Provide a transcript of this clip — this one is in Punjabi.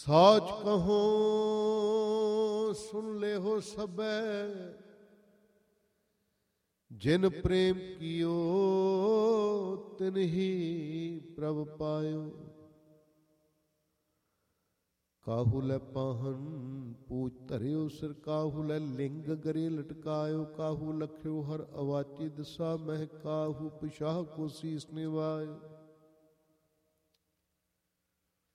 ਸੌਚ ਕਹੋ ਸੁਨ ਲੈ ਹੋ ਸਭੈ, ਜਿਨ ਪ੍ਰੇਮ ਕੀਓ ਤਿਨਹੀ ਪ੍ਰਭ ਪਾਇਓ। ਕਾਹੂ ਲੈ ਪਾਹਨ ਪੂਛ ਧਰਿਓ ਸਿਰ, ਕਾਹੂ ਲੈ ਲਿੰਗ ਗਰੇ ਲਟਕਾਇਓ। ਕਾਹੂ ਲਖਿਓ ਹਰ ਅਵਾਚੀ ਦਿਸਾ ਮਹਿ, ਕਾਹੂ ਪਿਸ਼ਾਹ ਕੋ ਸੀਸ ਨਿਵਾਇਓ।